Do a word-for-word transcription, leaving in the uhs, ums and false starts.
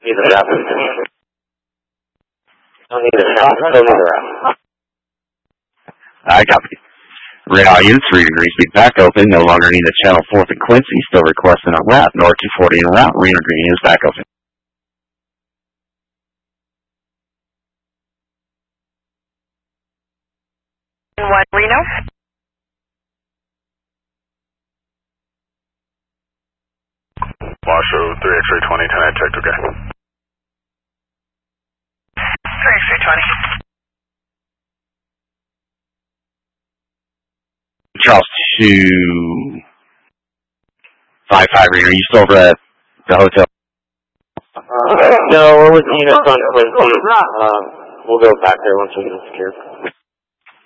Need the wrap. Don't need the wrap. Don't need the wrap. I copy. Radar unit three degrees speed back open. No longer need a channel fourth and Quincy. Still requesting a wrap. North two forty en route. Reno Green is back open. One Reno. Washoe three X-ray twenty, ten I checked, okay. three X-ray twenty. Charles two five five Reno. Are you still over at the hotel? Uh, no, we're with units on Quincy. Uh, we'll go back there once we get it secured.